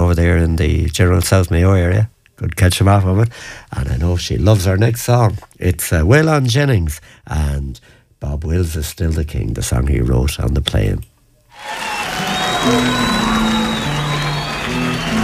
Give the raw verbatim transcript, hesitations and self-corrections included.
over there in the General South Mayo area. Could catch him off of it. And I know she loves our next song. It's uh, Waylon Jennings, and Bob Wills is Still the King, the song he wrote on the plane.